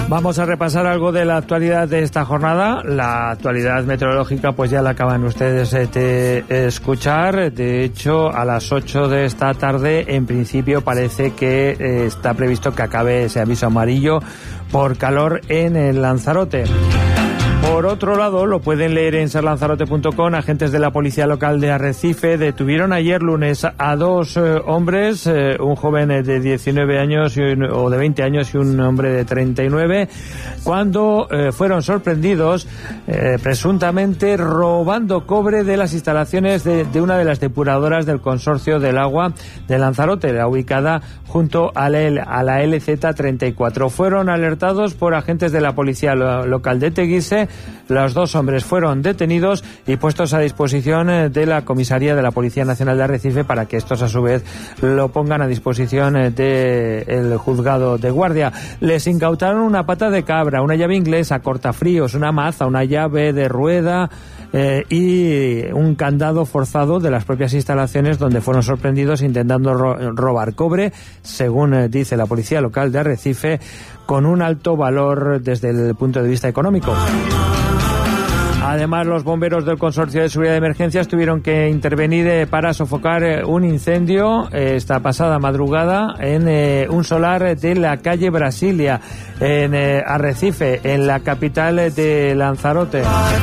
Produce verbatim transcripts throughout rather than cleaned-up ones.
Vamos a repasar algo de la actualidad de esta jornada. La actualidad meteorológica pues ya la acaban ustedes de escuchar. De hecho, a las ocho de esta tarde en principio parece que eh, está previsto que acabe ese aviso amarillo por calor en el Lanzarote. Por otro lado, lo pueden leer en ser lanzarote punto com, agentes de la policía local de Arrecife detuvieron ayer lunes a dos eh, hombres, eh, un joven de diecinueve años y un, o de veinte años y un hombre de treinta y nueve, cuando eh, fueron sorprendidos eh, presuntamente robando cobre de las instalaciones de, de una de las depuradoras del Consorcio del Agua de Lanzarote, la ubicada junto a la, a la L Z treinta y cuatro. Fueron alertados por agentes de la policía lo, local de Teguise. Los dos hombres fueron detenidos y puestos a disposición de la comisaría de la Policía Nacional de Arrecife para que estos a su vez lo pongan a disposición del juzgado de guardia. Les incautaron una pata de cabra, una llave inglesa, cortafríos, una maza, una llave de rueda eh, y un candado forzado de las propias instalaciones donde fueron sorprendidos intentando ro- robar cobre, según eh, dice la policía local de Arrecife, con un alto valor desde el punto de vista económico. Además, los bomberos del Consorcio de Seguridad de Emergencias tuvieron que intervenir eh, para sofocar eh, un incendio eh, esta pasada madrugada en eh, un solar de la calle Brasilia, en eh, Arrecife, en la capital de Lanzarote.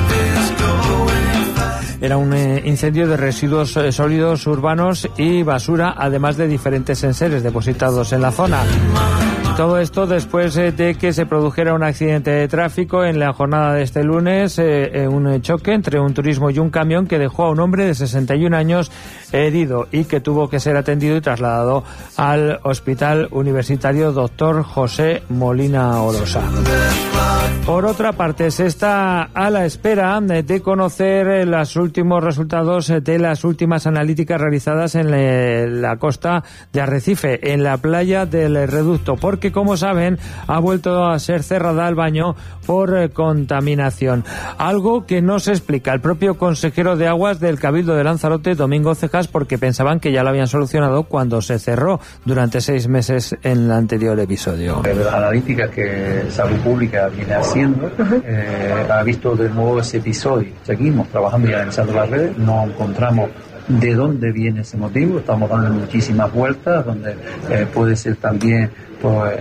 Era un eh, incendio de residuos eh, sólidos urbanos y basura, además de diferentes enseres depositados en la zona. Todo esto después eh, de que se produjera un accidente de tráfico en la jornada de este lunes, eh, un choque entre un turismo y un camión que dejó a un hombre de sesenta y un años herido y que tuvo que ser atendido y trasladado al Hospital Universitario doctor José Molina Orosa. Por otra parte, se está a la espera de conocer los últimos resultados de las últimas analíticas realizadas en la costa de Arrecife, en la playa del Reducto, porque, como saben, ha vuelto a ser cerrada al baño por contaminación. Algo que no se explica el propio consejero de Aguas del Cabildo de Lanzarote, Domingo Cejas, porque pensaban que ya lo habían solucionado cuando se cerró durante seis meses en el anterior episodio. La analítica que Salud Pública viene haciendo eh, ha visto de nuevo ese episodio. Seguimos trabajando y analizando las redes, no encontramos de dónde viene ese motivo, estamos dando muchísimas vueltas, donde eh, puede ser también pues,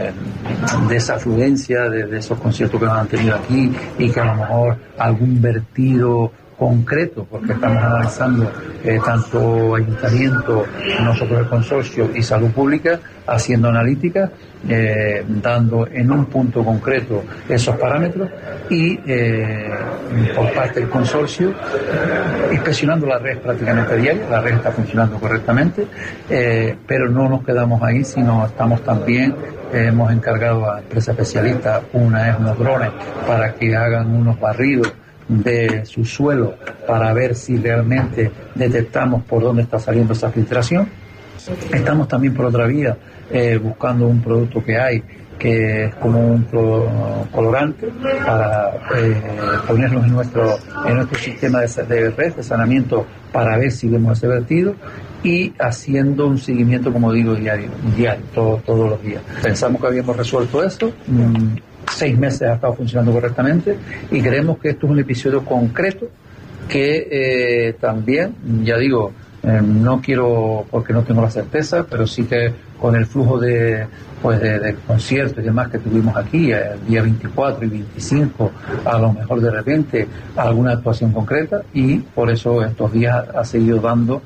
de esa afluencia de, de esos conciertos que nos han tenido aquí y que a lo mejor algún vertido concreto, porque estamos analizando eh, tanto ayuntamiento, nosotros el consorcio y salud pública, haciendo analítica, eh, dando en un punto concreto esos parámetros y eh, por parte del consorcio inspeccionando la red prácticamente diaria. La red está funcionando correctamente, eh, pero no nos quedamos ahí, sino estamos también eh, hemos encargado a empresas especialistas, una es unos drones para que hagan unos barridos de su suelo para ver si realmente detectamos por dónde está saliendo esa filtración. Estamos también por otra vía eh, buscando un producto que hay que es como un colorante para eh, ponerlo en nuestro en nuestro sistema de, de red de saneamiento para ver si vemos ese vertido y haciendo un seguimiento, como digo, diario, diario todo, todos los días. Pensamos que habíamos resuelto eso. Mmm, seis meses ha estado funcionando correctamente y creemos que esto es un episodio concreto que eh, también, ya digo, eh, no quiero porque no tengo la certeza, pero sí que con el flujo de pues de, de conciertos y demás que tuvimos aquí el día veinticuatro y veinticinco, a lo mejor de repente alguna actuación concreta, y por eso estos días ha seguido dando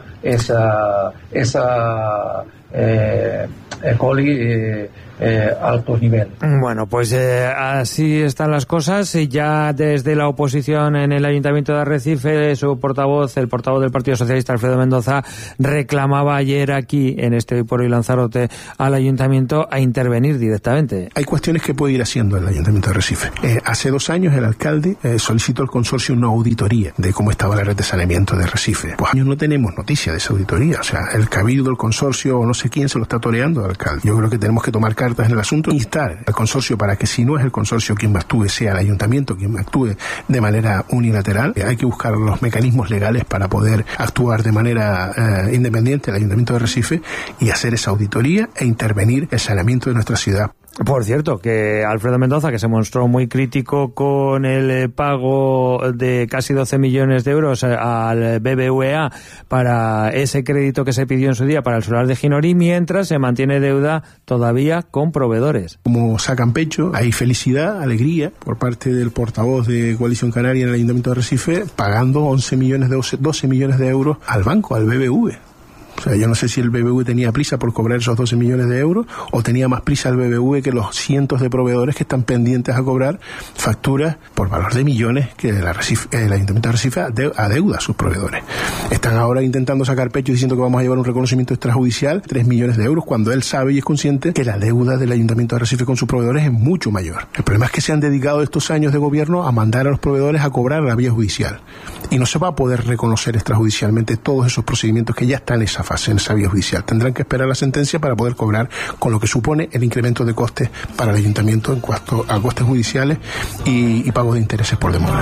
esa esa eh, E. coli eh, eh, altos niveles. Bueno, pues eh, así están las cosas, y ya desde la oposición en el Ayuntamiento de Arrecife, su portavoz, el portavoz del Partido Socialista, Alfredo Mendoza, reclamaba ayer aquí en este Hoy por Hoy Lanzarote al Ayuntamiento a intervenir directamente. Hay cuestiones que puede ir haciendo el Ayuntamiento de Arrecife. Eh, hace dos años el alcalde eh, solicitó al consorcio una auditoría de cómo estaba la red de saneamiento de Arrecife. Pues años no tenemos noticia de esa auditoría, o sea, el cabildo, el consorcio o no sé quién se lo está toreando al alcalde. Yo creo que tenemos que tomar cartas en el asunto, instar al consorcio para que, si no es el consorcio quien actúe, sea el ayuntamiento quien actúe de manera unilateral. Eh, hay que buscar los mecanismos legales para poder actuar de manera eh, independiente el Ayuntamiento de Arrecife y hacer esa auditoría e intervenir el saneamiento de nuestra ciudad. Por cierto, que Alfredo Mendoza, que se mostró muy crítico con el pago de casi doce millones de euros al B B V A para ese crédito que se pidió en su día para el solar de Ginorí, mientras se mantiene deuda todavía con proveedores. Como sacan pecho, hay felicidad, alegría por parte del portavoz de Coalición Canaria en el Ayuntamiento de Recife, pagando once millones de doce millones de euros al banco, al B B V. O sea, yo no sé si el B B V tenía prisa por cobrar esos doce millones de euros o tenía más prisa el B B V que los cientos de proveedores que están pendientes a cobrar facturas por valor de millones que la Recife, el Ayuntamiento de Recife adeuda a sus proveedores. Están ahora intentando sacar pecho diciendo que vamos a llevar un reconocimiento extrajudicial, tres millones de euros, cuando él sabe y es consciente que la deuda del Ayuntamiento de Recife con sus proveedores es mucho mayor. El problema es que se han dedicado estos años de gobierno a mandar a los proveedores a cobrar a la vía judicial. Y no se va a poder reconocer extrajudicialmente todos esos procedimientos que ya están en esa fase, en esa vía judicial. Tendrán que esperar la sentencia para poder cobrar, con lo que supone el incremento de costes para el ayuntamiento en cuanto a costes judiciales y, y pago de intereses por demora.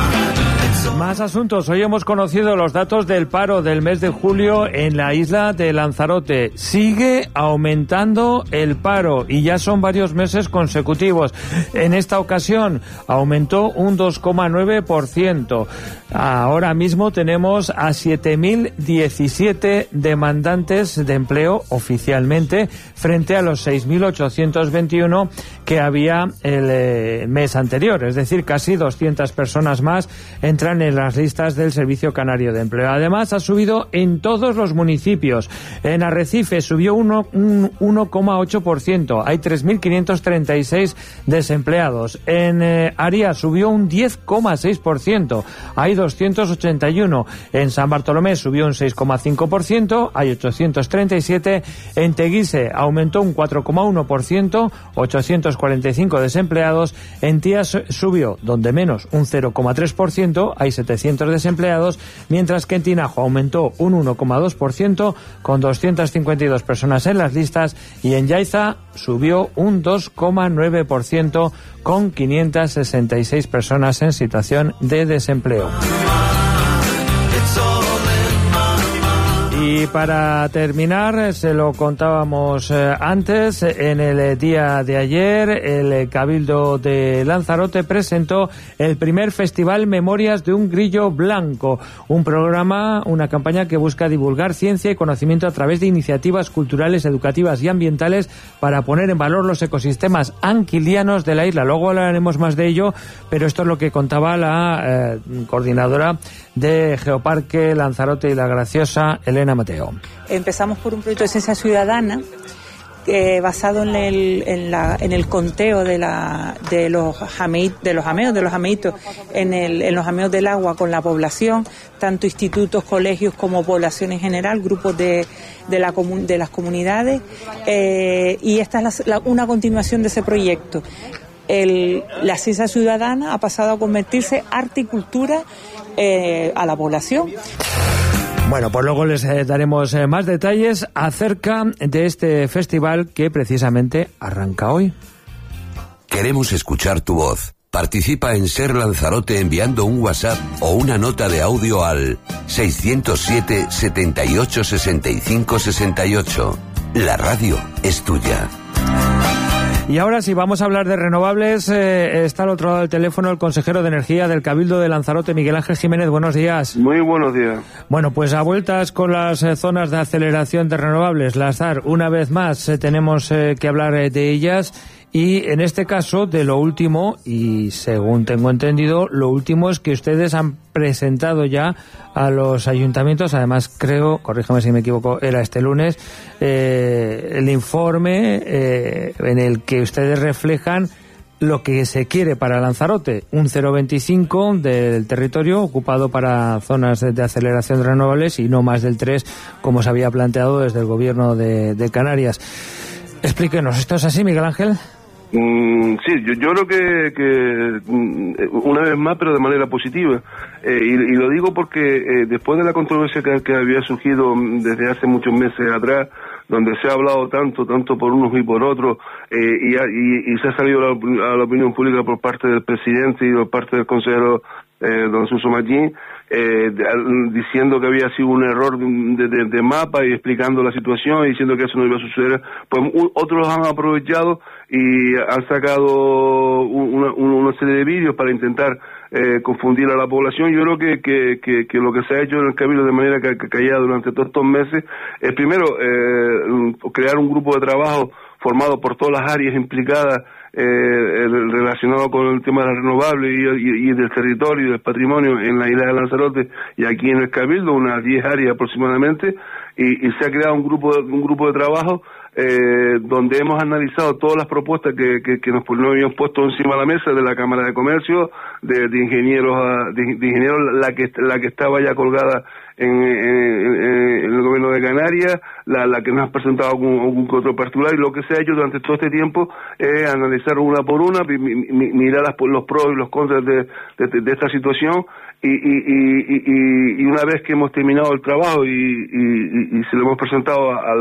Más asuntos. Hoy hemos conocido los datos del paro del mes de julio en la isla de Lanzarote. Sigue aumentando el paro y ya son varios meses consecutivos. En esta ocasión aumentó un dos coma nueve por ciento. Ahora mismo tenemos a siete mil diecisiete demandantes de empleo oficialmente frente a los seis mil ochocientos veintiuno que había el eh, mes anterior. Es decir, casi doscientas personas más entran en las listas del Servicio Canario de Empleo. Además, ha subido en todos los municipios. En Arrecife subió uno, un uno coma ocho por ciento. Hay tres mil quinientos treinta y seis desempleados. En eh, Arias subió un diez coma seis por ciento. Hay doscientos ochenta y uno. En San Bartolomé subió un seis coma cinco por ciento. Hay ochocientos treinta y siete. En Teguise aumentó un cuatro coma uno por ciento. ochocientos cuarenta y cinco desempleados. En Tías subió, donde menos, un cero coma tres por ciento. Hay setecientos desempleados, mientras que en Tinajo aumentó un uno coma dos por ciento con doscientas cincuenta y dos personas en las listas, y en Yaiza subió un dos coma nueve por ciento con quinientas sesenta y seis personas en situación de desempleo. Y para terminar, se lo contábamos eh, antes, en el eh, día de ayer, el eh, Cabildo de Lanzarote presentó el primer Festival Memorias de un Grillo Blanco, un programa, una campaña que busca divulgar ciencia y conocimiento a través de iniciativas culturales, educativas y ambientales para poner en valor los ecosistemas anquilianos de la isla. Luego hablaremos más de ello, pero esto es lo que contaba la eh, coordinadora de Geoparque Lanzarote y La Graciosa, Elena Mateo. Empezamos por un proyecto de ciencia ciudadana eh, basado en el, en, la, en el conteo de, la, de los jamei, de los jameos, de los jameitos, en, el, en los jameos del agua con la población, tanto institutos, colegios como población en general, grupos de, de, la comun, de las comunidades, eh, y esta es la, la, una continuación de ese proyecto. El, la ciencia ciudadana ha pasado a convertirse arte y cultura eh, a la población. Bueno, pues luego les eh, daremos eh, más detalles acerca de este festival que precisamente arranca hoy. Queremos escuchar tu voz. Participa en Ser Lanzarote enviando un WhatsApp o una nota de audio al seiscientos siete, setenta y ocho, sesenta y cinco, sesenta y ocho. La radio es tuya. Y ahora sí, vamos a hablar de renovables. Eh, está al otro lado del teléfono el consejero de Energía del Cabildo de Lanzarote, Miguel Ángel Jiménez. Buenos días. Muy buenos días. Bueno, pues a vueltas con las eh, zonas de aceleración de renovables. Las Z A R, una vez más, eh, tenemos eh, que hablar eh, de ellas. Y en este caso, de lo último, y según tengo entendido, lo último es que ustedes han presentado ya a los ayuntamientos, además creo, corrígeme si me equivoco, era este lunes, eh, el informe eh, en el que ustedes reflejan lo que se quiere para Lanzarote, un cero coma veinticinco del territorio ocupado para zonas de, de aceleración de renovables y no más del tres, como se había planteado desde el gobierno de, de Canarias. Explíquenos, ¿esto es así, Miguel Ángel? Mm, sí, yo, yo creo que, que una vez más, pero de manera positiva, eh, y, y lo digo porque eh, después de la controversia que, que había surgido desde hace muchos meses atrás, donde se ha hablado tanto, tanto por unos y por otros, eh, y, y, y se ha salido a la, a la opinión pública por parte del presidente y por parte del consejero eh, don Suso Machín, eh, de, diciendo que había sido un error de, de, de mapa y explicando la situación y diciendo que eso no iba a suceder. Pues un, otros han aprovechado y han sacado una, una serie de vídeos para intentar eh, confundir a la población. Yo creo que, que, que, que lo que se ha hecho en el Cabildo de manera callada durante todos estos meses es primero eh, crear un grupo de trabajo formado por todas las áreas implicadas eh, relacionado con el tema de las renovables y, y, y del territorio y del patrimonio en la isla de Lanzarote y aquí en el Cabildo, unas diez áreas aproximadamente, y, y se ha creado un grupo un grupo de trabajo eh, donde hemos analizado todas las propuestas que, que, que nos, nos habían puesto encima de la mesa de la Cámara de Comercio, de, de ingenieros, de, de ingenieros la que la que estaba ya colgada en, en, en el gobierno de Canarias, la, la que nos ha presentado algún, algún otro particular, y lo que se ha hecho durante todo este tiempo es analizar una por una, mi, mi, mirar las, los pros y los contras de, de, de esta situación, y, y, y, y, y una vez que hemos terminado el trabajo y, y, y se lo hemos presentado al,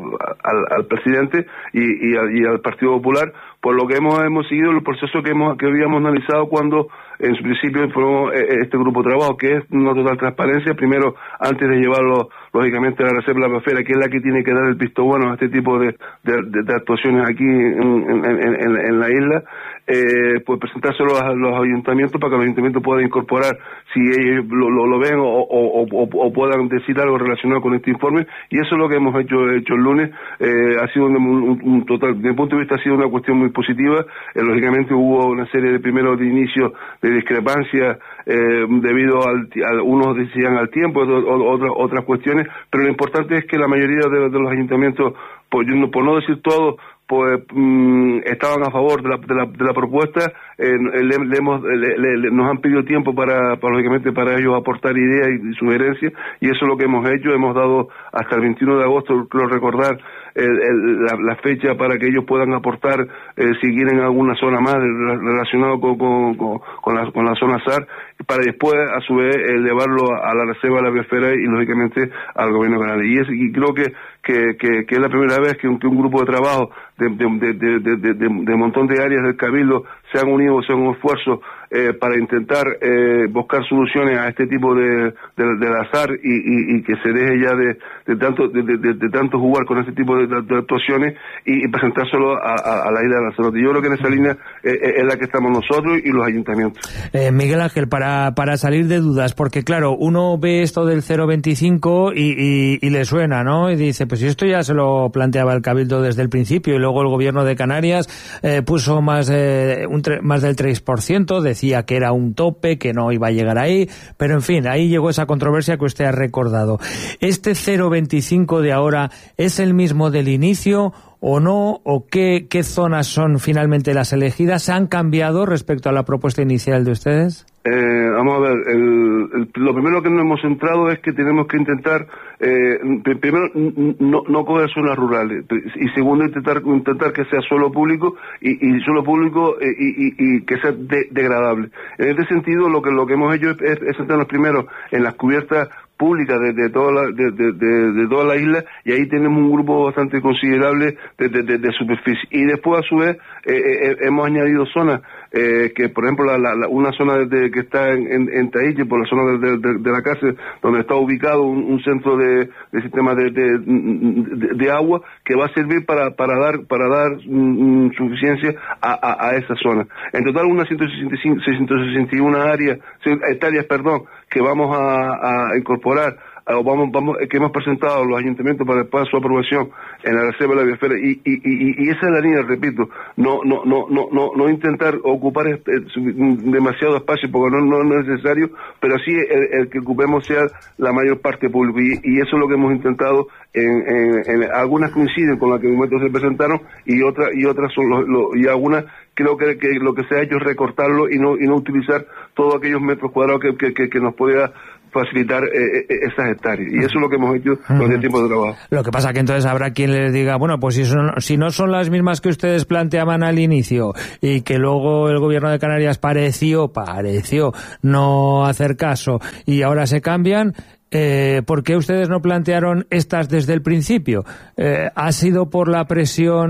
al, al presidente y, y, al, y al Partido Popular, por lo que hemos hemos seguido el proceso que hemos que habíamos analizado cuando en su principio formó este grupo de trabajo, que es una total transparencia. Primero, antes de llevarlo lógicamente a la Reserva de la Biosfera, que es la que tiene que dar el visto bueno a este tipo de, de, de, de actuaciones aquí en, en, en, en la isla, eh, pues presentárselo a los ayuntamientos para que los ayuntamientos puedan incorporar si ellos lo, lo, lo ven o, o, o, o puedan decir algo relacionado con este informe, y eso es lo que hemos hecho, hecho el lunes. Eh, ha sido un, un, un total, desde mi punto de vista ha sido una cuestión muy positiva. Eh, lógicamente hubo una serie de primeros de inicio de discrepancia eh, debido al, a unos decían al tiempo, otras otras cuestiones, pero lo importante es que la mayoría de, de los ayuntamientos, por, por no decir todo, pues mmm, estaban a favor de la, de la, de la propuesta. Eh, le, le hemos, le, le, nos han pedido tiempo para, para, lógicamente, para ellos aportar ideas y, y sugerencias, y eso es lo que hemos hecho. Hemos dado hasta el veintiuno de agosto, creo recordar, el, el, la, la fecha para que ellos puedan aportar eh, si quieren alguna zona más relacionado con, con, con, con, la, con la zona S A R, para después, a su vez, elevarlo a, a la Reserva de la Biosfera y, lógicamente, al Gobierno canadiense. Y, es, y creo que, que, que, que es la primera vez que un, que un grupo de trabajo de, de, de, de, de, de, de montón de áreas del Cabildo se han unido, se han un esfuerzo eh, para intentar eh, buscar soluciones a este tipo de, de, de azar y, y, y que se deje ya de, de tanto de, de, de tanto jugar con este tipo de, de actuaciones y, y presentárselo a, a, a la isla de Lanzarote. Yo creo que en esa línea eh, es la que estamos nosotros y los ayuntamientos. Eh, Miguel Ángel, para, para salir de dudas, porque claro, uno ve esto del cero coma veinticinco y, y, y le suena, ¿no? Y dice, pues esto ya se lo planteaba el Cabildo desde el principio, y luego el Gobierno de Canarias eh, puso más, eh, un tre más del tres por ciento, decía que era un tope, que no iba a llegar ahí, pero en fin, ahí llegó esa controversia que usted ha recordado. ¿Este cero coma veinticinco de ahora es el mismo del inicio o no? ¿O qué, qué zonas son finalmente las elegidas? ¿Se han cambiado respecto a la propuesta inicial de ustedes? Eh, vamos a ver, el, el, lo primero que nos hemos centrado es que tenemos que intentar, eh, primero, no, no coger zonas rurales, y segundo, intentar intentar que sea suelo público y, y suelo público eh, y, y, y que sea de, degradable. En este sentido, lo que lo que hemos hecho es, es, es centrarnos primero en las cubiertas pública de, de toda la de, de, de, de toda la isla, y ahí tenemos un grupo bastante considerable de, de, de, de superficie, y después a su vez eh, eh, hemos añadido zonas eh, que por ejemplo la, la, una zona de, de, que está en, en, en Tahiti, por la zona de, de, de la cárcel donde está ubicado un, un centro de, de sistema de, de, de, de agua que va a servir para para dar para dar um, suficiencia a, a, a esa zona. En total unas ciento sesenta y cinco, seiscientos sesenta y una áreas, hectáreas, perdón, que vamos a, a incorporar, o vamos, vamos, que hemos presentado a los ayuntamientos para después su aprobación en la Reserva de la Biosfera, y, y, y, y esa es la línea, repito, no no no no no, no intentar ocupar este, demasiado espacio porque no, no es necesario, pero sí el, el que ocupemos sea la mayor parte pública, y, y eso es lo que hemos intentado. En, en, en algunas coinciden con las que en un momento se presentaron y otras y otras son lo, lo, y algunas creo que, que lo que se ha hecho es recortarlo y no y no utilizar todos aquellos metros cuadrados que, que, que, que nos pueda facilitar eh, esas hectáreas, y eso es lo que hemos hecho con uh-huh. el tiempo de trabajo. Lo que pasa que entonces habrá quien les diga, bueno, pues si, son, si no son las mismas que ustedes planteaban al inicio y que luego el Gobierno de Canarias pareció, pareció no hacer caso y ahora se cambian, Eh, ¿por qué ustedes no plantearon estas desde el principio? Eh, ¿Ha sido por la presión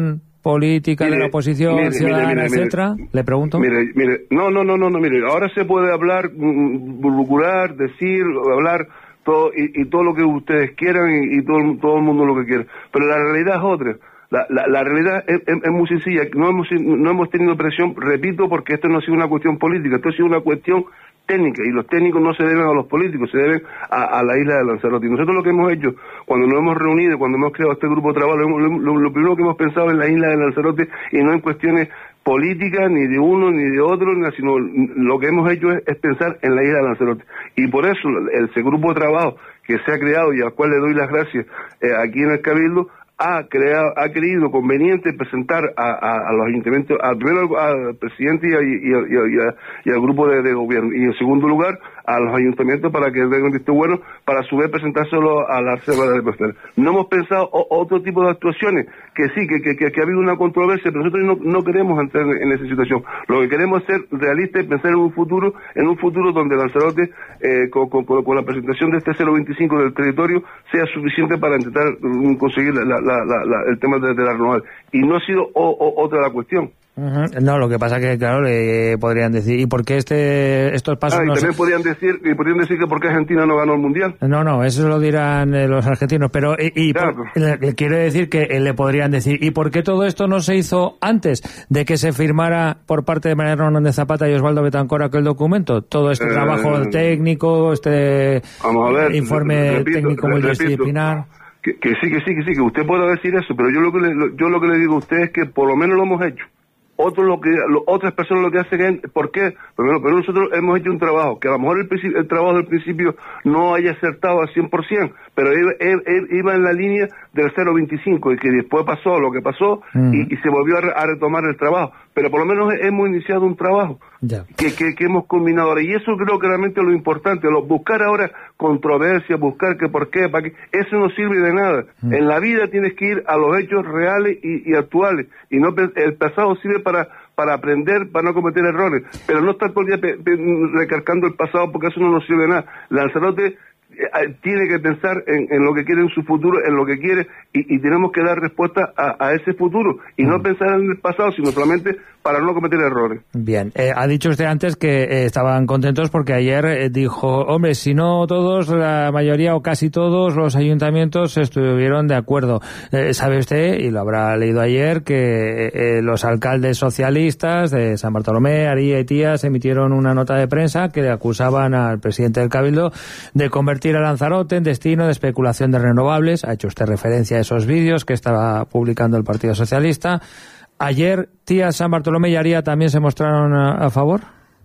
política mire, de la oposición mire, ciudadana, mire, mire, etcétera? Mire, le pregunto. Mire, mire, no, no, no, no, no, mire, ahora se puede hablar, burbucular, decir, hablar todo y, y todo lo que ustedes quieran y, y todo, todo el mundo lo que quiera, pero la realidad es otra. La, la, la realidad es, es, es muy sencilla. No hemos, no hemos tenido presión, repito, porque esto no ha sido una cuestión política, esto ha sido una cuestión técnica, y los técnicos no se deben a los políticos, se deben a, a la isla de Lanzarote. Y nosotros lo que hemos hecho, cuando nos hemos reunido, cuando hemos creado este grupo de trabajo, lo, lo, lo primero que hemos pensado es en la isla de Lanzarote y no en cuestiones políticas, ni de uno ni de otro, sino lo que hemos hecho es, es pensar en la isla de Lanzarote. Y por eso el, ese grupo de trabajo que se ha creado y al cual le doy las gracias eh, aquí en el Cabildo, ha creado, ha creído conveniente presentar a, a, a los ayuntamientos, al primero al presidente y, a, y, a, y, a, y al grupo de, de gobierno, y en segundo lugar a los ayuntamientos para que den un visto bueno, para a su vez presentárselo a la reserva de Pesquera. No hemos pensado o, otro tipo de actuaciones, que sí, que, que, que, que ha habido una controversia, pero nosotros no, no queremos entrar en, en esa situación. Lo que queremos es ser realistas y pensar en un futuro, en un futuro donde Lanzarote, eh, con, con, con la presentación de este cero veinticinco del territorio, sea suficiente para intentar um, conseguir la, la, la, la, el tema de, de la renovables. Y no ha sido o, o, otra la cuestión. Uh-huh. No, lo que pasa que, claro, le podrían decir, ¿y por qué este, estos pasos ah, y no también se... podrían decir, y podrían decir que por qué Argentina no ganó el Mundial? No, no, eso lo dirán eh, los argentinos, pero y, y claro. por, le, le quiero decir que eh, le podrían decir, ¿y por qué todo esto no se hizo antes de que se firmara por parte de Mariano Hernández Zapata y Osvaldo Betancor aquel documento? Todo este eh, trabajo técnico, este vamos a ver, informe repito, técnico multidisciplinar... Que, que sí, que sí, que sí, que usted pueda decir eso, pero yo lo que le, lo, yo lo que le digo a usted es que por lo menos lo hemos hecho. Otros lo que, lo, otras personas lo que hacen es, ¿por qué? Pero, pero nosotros hemos hecho un trabajo, que a lo mejor el, el trabajo del principio no haya acertado al cien por ciento, pero iba, iba en la línea del cero veinticinco, y que después pasó lo que pasó, mm. y, y se volvió a, re, a retomar el trabajo. Pero por lo menos hemos iniciado un trabajo yeah. que, que, que hemos combinado ahora, y eso creo que realmente es lo importante, lo, buscar ahora controversia, buscar que por qué, para qué, eso no sirve de nada. Mm. En la vida tienes que ir a los hechos reales y, y actuales, y no el pasado sirve para para aprender, para no cometer errores, pero no estar todo el día pe, pe, recargando el pasado, porque eso no nos sirve de nada. Lanzarote tiene que pensar en, en lo que quiere en su futuro, en lo que quiere, y, y tenemos que dar respuesta a, a ese futuro, y no pensar en el pasado, sino solamente para no cometer errores. Bien, eh, ha dicho usted antes que eh, estaban contentos porque ayer eh, dijo, hombre, si no todos, la mayoría o casi todos los ayuntamientos estuvieron de acuerdo. Eh, sabe usted, y lo habrá leído ayer, que eh, los alcaldes socialistas de San Bartolomé, Aría y Tías emitieron una nota de prensa que le acusaban al presidente del Cabildo de convertir a Lanzarote en destino de especulación de renovables. Ha hecho usted referencia a esos vídeos que estaba publicando el Partido Socialista. Ayer, Tías, San Bartolomé y Aría también se mostraron a, a favor.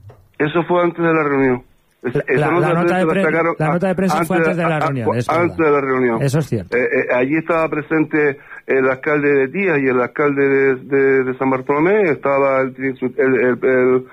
Eso fue antes de la reunión. La, la, la, nota, de pre, la nota de prensa fue antes de la reunión. A, a, antes de la reunión. Eso es cierto. Eh, eh, allí estaba presente el alcalde de Tías y el alcalde de, de, de San Bartolomé. Estaba el, el, el, el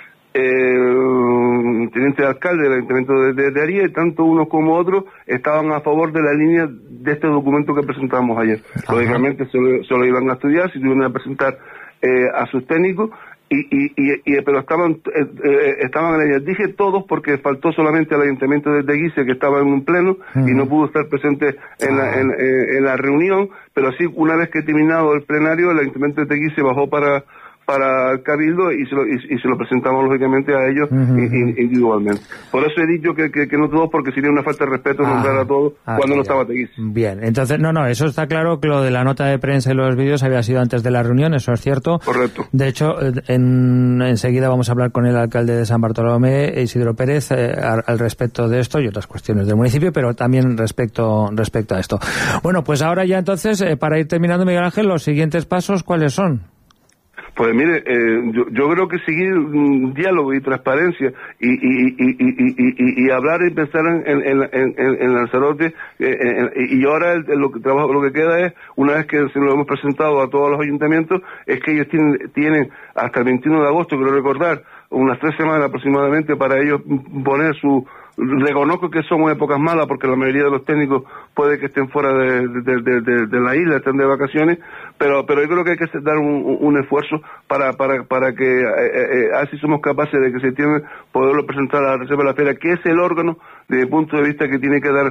el teniente de alcalde del ayuntamiento de, de, de Aría, y tanto unos como otros estaban a favor de la línea de este documento que presentamos ayer. Ajá. Lógicamente se lo, se lo iban a estudiar, se lo iban a presentar eh, a sus técnicos, y, y, y, y pero estaban eh, eh, estaban en ella. Dije todos porque faltó solamente al ayuntamiento de Teguise, que estaba en un pleno, uh-huh. y no pudo estar presente en la, en, en, en la reunión, pero sí, una vez que terminado el plenario, el ayuntamiento de Teguise bajó para para el Cabildo y se lo, y, y se lo presentamos lógicamente a ellos uh-huh. individualmente. Por eso he dicho que, que, que no todos, porque sería una falta de respeto ah, nombrar a todos ah, cuando no estaba Teguise. Bien, entonces, no, no, eso está claro, que lo de la nota de prensa y los vídeos había sido antes de la reunión, eso es cierto. Correcto. De hecho, en, enseguida vamos a hablar con el alcalde de San Bartolomé, Isidro Pérez, eh, al, al respecto de esto y otras cuestiones del municipio, pero también respecto, respecto a esto. Bueno, pues ahora ya entonces, eh, para ir terminando, Miguel Ángel, los siguientes pasos, ¿cuáles son? Pues mire, eh, yo, yo creo que seguir un diálogo y transparencia y, y, y, y, y, y, y hablar y pensar en, en, en, en, en Lanzarote, eh, en, y ahora el, lo, que trabajo, lo que queda es, una vez que se lo hemos presentado a todos los ayuntamientos, es que ellos tienen, tienen hasta el veintiuno de agosto, quiero recordar, unas tres semanas aproximadamente para ellos poner su... Reconozco que son épocas malas porque la mayoría de los técnicos puede que estén fuera de, de, de, de, de la isla, estén de vacaciones, pero pero yo creo que hay que dar un, un esfuerzo para para para que eh, eh, así somos capaces de que se tiene poderlo presentar a la Reserva de la Feria, que es el órgano desde el punto de vista que tiene que dar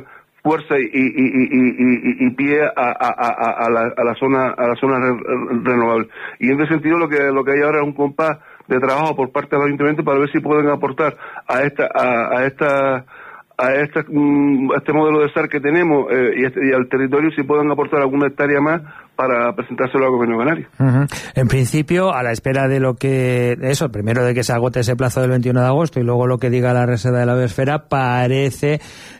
fuerza y, y, y, y, y, y pie a, a, a, a, la, a la zona a la zona re, renovable. Y en ese sentido lo que lo que hay ahora es un compás de trabajo por parte de los ayuntamientos para ver si pueden aportar a esta a, a esta a este, a este modelo de S A R que tenemos eh, y, este, y al territorio, si pueden aportar alguna hectárea más para presentárselo al Gobierno canario. Uh-huh. En principio, a la espera de lo que, eso, primero de que se agote ese plazo del veintiuno de agosto y luego lo que diga la Reserva de la Biosfera, parece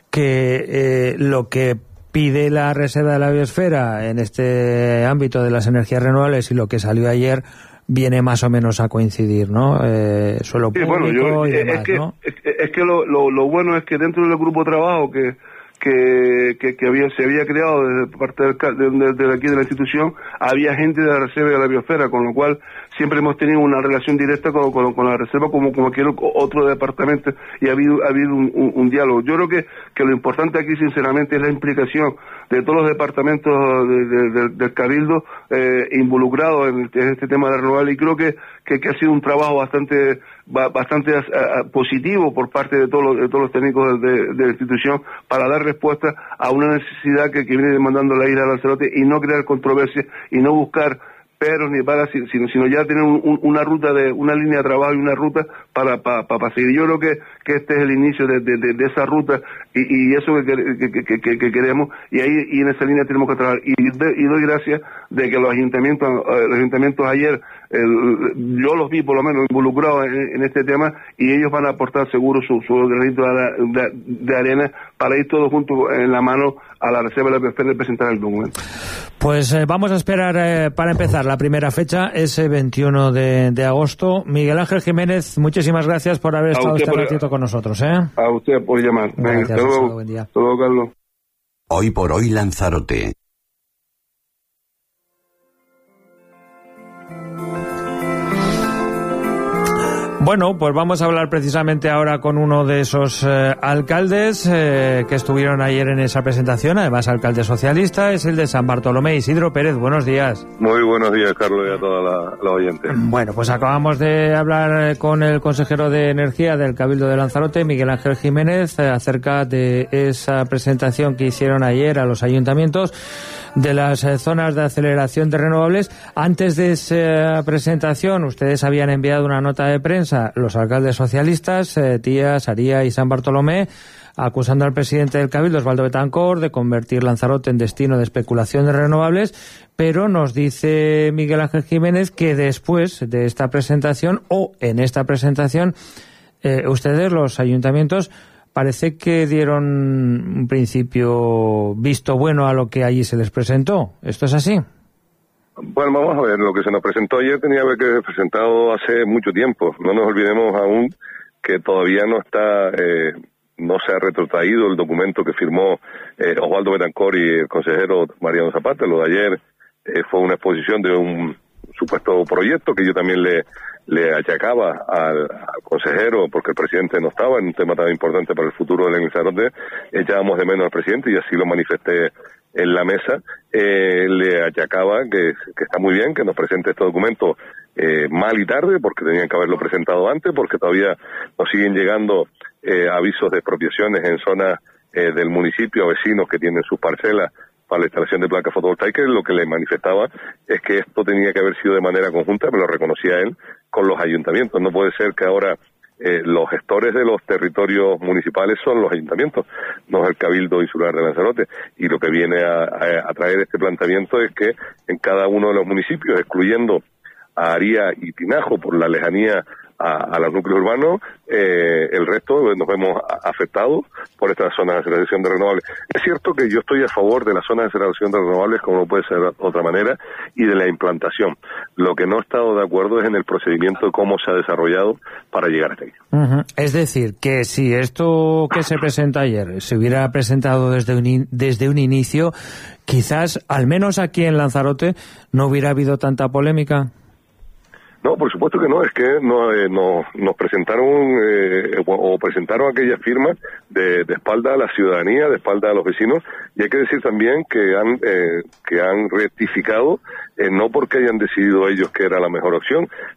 que eh, lo que pide la Reserva de la Biosfera en este ámbito de las energías renovables y lo que salió ayer viene más o menos a coincidir, ¿no? Eh, suelo sí, público bueno, yo, y demás, es que, ¿no? Es, es que lo, lo, lo bueno es que dentro del grupo de trabajo que que, que, que había, se había creado desde parte del, de, de, de aquí de la institución, había gente de la Reserva de la Biosfera, con lo cual siempre hemos tenido una relación directa con, con, con la Reserva como como cualquier otro departamento, y ha habido, ha habido un, un, un diálogo. Yo creo que, que lo importante aquí, sinceramente, es la implicación de todos los departamentos de, de, de, del Cabildo eh, involucrados en, en este tema de renovables, y creo que, que, que ha sido un trabajo bastante bastante uh, positivo por parte de todos los, de todos los técnicos de, de, de la institución para dar respuesta a una necesidad que, que viene demandando la isla de Lanzarote, y no crear controversia y no buscar peros ni para, sino, sino ya tener un, un, una ruta de una línea de trabajo y una ruta para para, para seguir. Yo creo que, que este es el inicio de, de, de, de esa ruta y, y eso que, que, que, que, que queremos, y ahí y en esa línea tenemos que trabajar, y, de, y doy gracias de que los ayuntamientos eh, los ayuntamientos ayer el, yo los vi por lo menos involucrados en, en este tema, y ellos van a aportar seguro su, su granito de, de, de arena para ir todos juntos en la mano a la Reserva de la Biosfera y presentar el documento. Pues eh, vamos a esperar eh, para empezar la primera fecha, ese veintiuno de, de agosto. Miguel Ángel Jiménez, muchísimas gracias por haber estado este por, ratito con nosotros. ¿eh? A usted por llamar. Venga, gracias, hasta luego. buen día. Hasta luego, Carlos. Hoy por hoy Lanzarote. Bueno, pues vamos a hablar precisamente ahora con uno de esos eh, alcaldes eh, que estuvieron ayer en esa presentación, además alcalde socialista, es el de San Bartolomé. Isidro Pérez, buenos días. Muy buenos días, Carlos, y a todos los oyentes. Bueno, pues acabamos de hablar con el consejero de Energía del Cabildo de Lanzarote, Miguel Ángel Jiménez, eh, acerca de esa presentación que hicieron ayer a los ayuntamientos de las eh, zonas de aceleración de renovables. Antes de esa presentación, ustedes habían enviado una nota de prensa, los alcaldes socialistas, eh, Tías, Aría y San Bartolomé, acusando al presidente del Cabildo, Osvaldo Betancor, de convertir Lanzarote en destino de especulación de renovables, pero nos dice Miguel Ángel Jiménez que después de esta presentación, o en esta presentación, eh, ustedes, los ayuntamientos, parece que dieron un principio visto bueno a lo que allí se les presentó. ¿Esto es así? Bueno, vamos a ver, lo que se nos presentó ayer tenía que haber presentado hace mucho tiempo. No nos olvidemos aún que todavía no está, eh, no se ha retrotraído el documento que firmó eh, Osvaldo Betancor y el consejero Mariano Zapata. Lo de ayer eh, fue una exposición de un supuesto proyecto que yo también le le achacaba al, al consejero, porque el presidente no estaba en un tema tan importante para el futuro del Lanzarote. Echábamos de menos al presidente, y así lo manifesté en la mesa. Eh, le achacaba que, que está muy bien que nos presente este documento eh, mal y tarde, porque tenían que haberlo presentado antes, porque todavía nos siguen llegando eh, avisos de expropiaciones en zonas eh, del municipio, a vecinos que tienen sus parcelas para la instalación de placas fotovoltaicas. Lo que le manifestaba es que esto tenía que haber sido de manera conjunta, pero lo reconocía él, con los ayuntamientos. No puede ser que ahora eh, los gestores de los territorios municipales son los ayuntamientos, no es el Cabildo Insular de Lanzarote. Y lo que viene a, a, a traer este planteamiento es que en cada uno de los municipios, excluyendo a Aría y Tinajo por la lejanía a, a los núcleos urbanos, eh, el resto nos vemos afectados por estas zonas de aceleración de renovables. Es cierto que yo estoy a favor de las zonas de aceleración de renovables, como no puede ser de otra manera, y de la implantación. Lo que no he estado de acuerdo es en el procedimiento de cómo se ha desarrollado para llegar hasta ahí. Uh-huh. Es decir, que si esto que se presenta ayer se hubiera presentado desde un, in- desde un inicio, quizás, al menos aquí en Lanzarote, no hubiera habido tanta polémica. No, por supuesto que no, es que no, eh, no, nos presentaron eh, o, o presentaron aquellas firmas de, de espalda a la ciudadanía, de espalda a los vecinos, y hay que decir también que han eh, que han rectificado, eh, no porque hayan decidido ellos que era la mejor opción,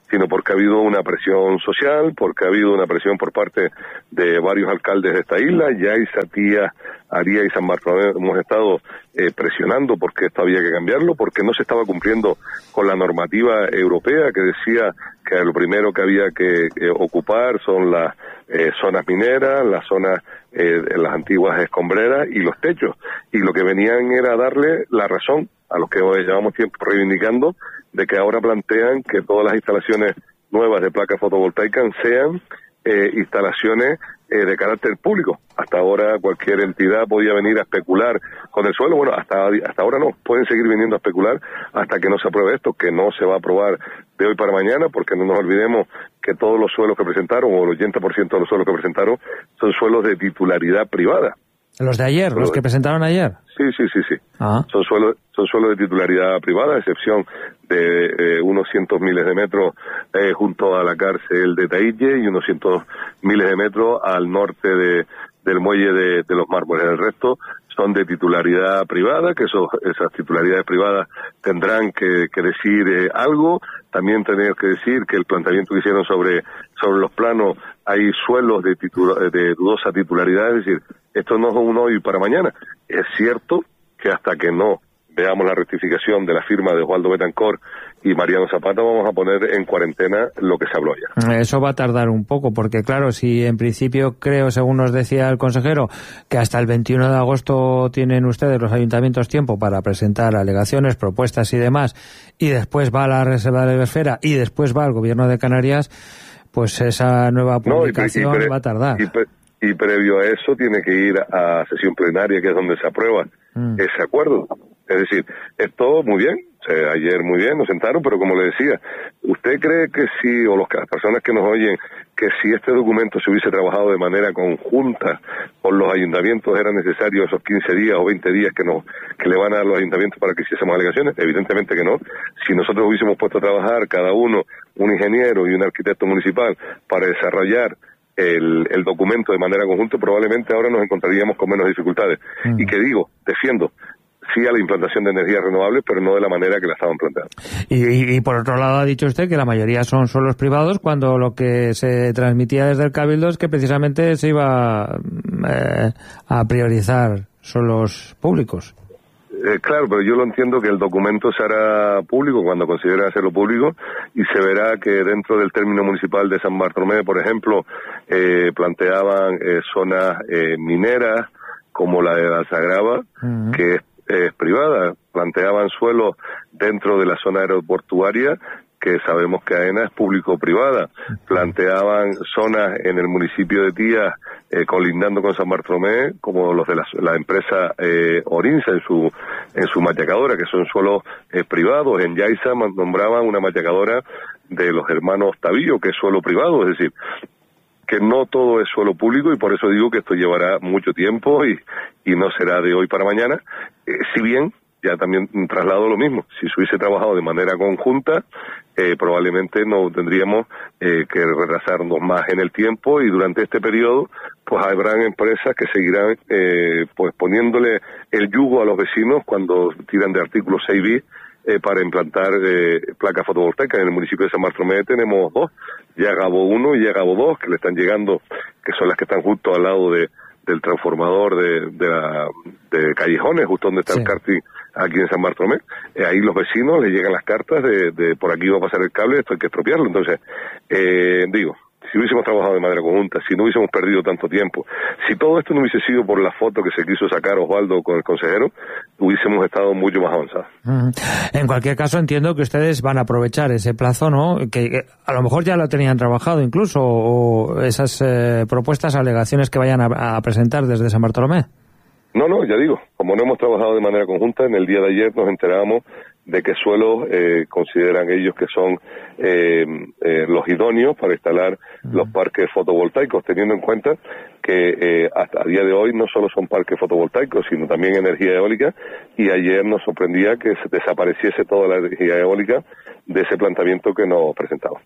sino porque ha habido una presión social, porque ha habido una presión por parte de varios alcaldes de esta isla. Yaiza, Tía, Aría y San Bartolomé hemos estado eh, presionando porque esto había que cambiarlo, porque no se estaba cumpliendo con la normativa europea que decía que lo primero que había que eh, ocupar son las eh, zonas mineras, las zonas, eh, las antiguas escombreras y los techos. Y lo que venían era darle la razón a los que llevamos tiempo reivindicando de que ahora plantean que todas las instalaciones nuevas de placas fotovoltaicas sean eh, instalaciones eh, de carácter público. Hasta ahora cualquier entidad podía venir a especular con el suelo. Bueno, hasta hasta ahora no. Pueden seguir viniendo a especular hasta que no se apruebe esto, que no se va a aprobar de hoy para mañana, porque no nos olvidemos que todos los suelos que presentaron, o el ochenta por ciento de los suelos que presentaron, son suelos de titularidad privada. ¿Los de ayer? ¿Los que presentaron ayer? Sí, sí, sí, sí. Ah. Son suelos son suelos de titularidad privada, a excepción de eh, unos cientos miles de metros eh, junto a la cárcel de Taille y unos cientos miles de metros al norte de, del muelle de, de los Mármoles. El resto son de titularidad privada, que esos, esas titularidades privadas tendrán que, que decir eh, algo. También tener que decir que el planteamiento que hicieron sobre sobre los planos, hay suelos de, titula, de dudosa titularidad, es decir, esto no es un hoy para mañana. Es cierto que hasta que no veamos la rectificación de la firma de Osvaldo Betancourt y Mariano Zapata, vamos a poner en cuarentena lo que se habló ya. Eso va a tardar un poco, porque claro, si en principio creo, según nos decía el consejero, que hasta el veintiuno de agosto tienen ustedes, los ayuntamientos, tiempo para presentar alegaciones, propuestas y demás, y después va a la Reserva de la Biosfera y después va al Gobierno de Canarias, pues esa nueva publicación no, y, y pre, va a tardar. Y, pre, y previo a eso tiene que ir a sesión plenaria, que es donde se aprueba mm. ese acuerdo. Es decir, esto muy bien, o sea, ayer muy bien, nos sentaron, pero como le decía, ¿usted cree que si, o los, las personas que nos oyen, que si este documento se hubiese trabajado de manera conjunta con los ayuntamientos, era necesario esos quince días o veinte días que nos que le van a dar los ayuntamientos para que hiciésemos alegaciones? Evidentemente que no. Si nosotros hubiésemos puesto a trabajar cada uno, un ingeniero y un arquitecto municipal, para desarrollar el, el documento de manera conjunta, probablemente ahora nos encontraríamos con menos dificultades. Mm. Y que digo, defiendo, sí a la implantación de energías renovables, pero no de la manera que la estaban planteando. Y, y, y por otro lado ha dicho usted que la mayoría son suelos privados, cuando lo que se transmitía desde el Cabildo es que precisamente se iba eh, a priorizar suelos públicos. Eh, claro, pero yo lo entiendo que el documento se hará público cuando considere hacerlo público, y se verá que dentro del término municipal de San Bartolomé, por ejemplo, eh, planteaban eh, zonas eh, mineras como la de la Alzagrava, uh-huh. que es es privada, planteaban suelos dentro de la zona aeroportuaria, que sabemos que AENA es público-privada, planteaban zonas en el municipio de Tía, eh, colindando con San Bartolomé, como los de la, la empresa eh, Orinsa en su en su machacadora, que son suelos eh, privados. En Yaiza nombraban una machacadora de los hermanos Tabillo, que es suelo privado, es decir, que no todo es suelo público, y por eso digo que esto llevará mucho tiempo y, y no será de hoy para mañana, eh, si bien ya también traslado lo mismo. Si se hubiese trabajado de manera conjunta, eh, probablemente no tendríamos eh, que retrasarnos más en el tiempo, y durante este periodo pues habrán empresas que seguirán eh, pues poniéndole el yugo a los vecinos cuando tiran de artículo seis bis Eh, para implantar eh, placas fotovoltaicas. En el municipio de San Bartolomé tenemos dos, Llagabo uno y Llagabo dos, que le están llegando, que son las que están justo al lado de del transformador de de, la, de Callejones, justo donde está sí. el karting aquí en San Bartolomé. Eh, ahí los vecinos les llegan las cartas de, de por aquí va a pasar el cable, esto hay que expropiarlo. Entonces, eh, digo, si hubiésemos trabajado de manera conjunta, si no hubiésemos perdido tanto tiempo, si todo esto no hubiese sido por la foto que se quiso sacar Osvaldo con el consejero, hubiésemos estado mucho más avanzados. Uh-huh. En cualquier caso, entiendo que ustedes van a aprovechar ese plazo, ¿no? Que, que a lo mejor ya lo tenían trabajado incluso, o esas eh, propuestas, alegaciones que vayan a, a presentar desde San Bartolomé. No, no, ya digo, como no hemos trabajado de manera conjunta, en el día de ayer nos enterábamos de qué suelos eh, consideran ellos que son eh, eh, los idóneos para instalar uh-huh. los parques fotovoltaicos, teniendo en cuenta que eh, hasta el día de hoy no solo son parques fotovoltaicos, sino también energía eólica, y ayer nos sorprendía que se desapareciese toda la energía eólica de ese planteamiento que nos presentaba.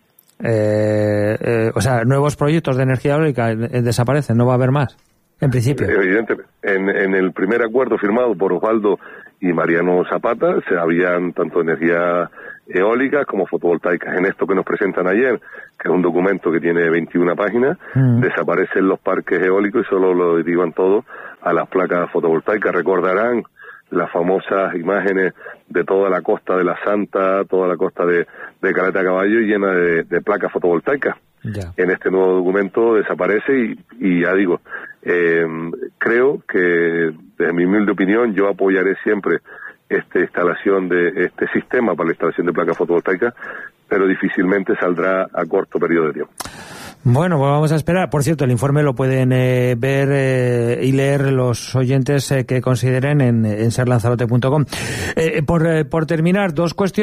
Eh, eh, o sea, nuevos proyectos de energía eólica eh, desaparecen, no va a haber más, en principio. Evidentemente, en, en el primer acuerdo firmado por Osvaldo y Mariano Zapata, se habían tanto energía eólicas como fotovoltaicas. En esto que nos presentan ayer, que es un documento que tiene veintiuna páginas, mm. desaparecen los parques eólicos y solo lo derivan todo a las placas fotovoltaicas. Recordarán las famosas imágenes de toda la costa de la Santa, toda la costa de, de Caleta Caballo llena de, de placas fotovoltaicas. Ya. En este nuevo documento desaparece y, y ya digo, eh, creo que desde mi humilde opinión yo apoyaré siempre esta instalación de este sistema para la instalación de placas fotovoltaicas, pero difícilmente saldrá a corto periodo de tiempo. Bueno, pues vamos a esperar. Por cierto, el informe lo pueden eh, ver eh, y leer los oyentes eh, que consideren en, en ser lanzarote punto com. Eh, por, eh, por terminar, dos cuestiones.